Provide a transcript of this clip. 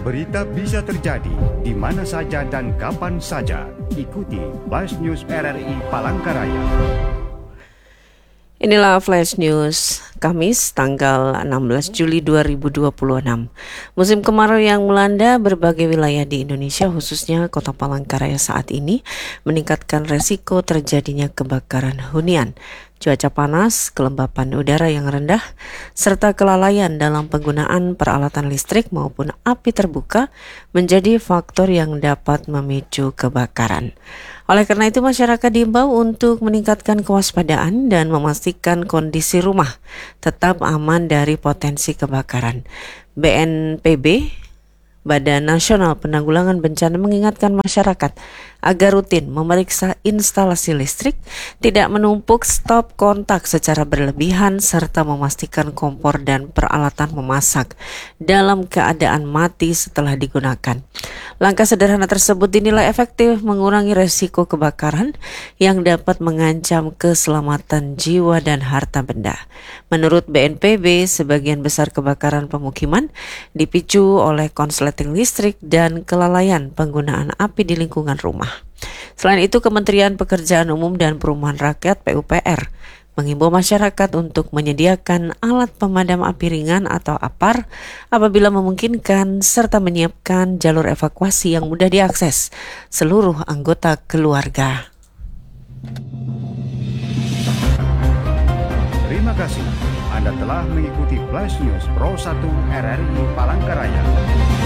Berita bisa terjadi di mana saja dan kapan saja. Ikuti Flash News RRI Palangkaraya. Inilah Flash News, Kamis tanggal 16 Juli 2026. Musim kemarau yang melanda berbagai wilayah di Indonesia, khususnya kota Palangkaraya saat ini, meningkatkan resiko terjadinya kebakaran hunian. Cuaca panas, kelembapan udara yang rendah, serta kelalaian dalam penggunaan peralatan listrik maupun api terbuka menjadi faktor yang dapat memicu kebakaran. Oleh karena itu, masyarakat diimbau untuk meningkatkan kewaspadaan dan memastikan kondisi rumah tetap aman dari potensi kebakaran. BNPB, Badan Nasional Penanggulangan Bencana, mengingatkan masyarakat agar rutin memeriksa instalasi listrik, tidak menumpuk stop kontak secara berlebihan, serta memastikan kompor dan peralatan memasak dalam keadaan mati setelah digunakan. Langkah sederhana tersebut dinilai efektif mengurangi resiko kebakaran yang dapat mengancam keselamatan jiwa dan harta benda. Menurut BNPB, sebagian besar kebakaran pemukiman dipicu oleh konsleting listrik dan kelalaian penggunaan api di lingkungan rumah. Selain itu, Kementerian Pekerjaan Umum dan Perumahan Rakyat (PUPR) mengimbau masyarakat untuk menyediakan alat pemadam api ringan atau APAR apabila memungkinkan, serta menyiapkan jalur evakuasi yang mudah diakses seluruh anggota keluarga. Terima kasih. Anda telah mengikuti Flash News Pro 1 RRI Palangkaraya.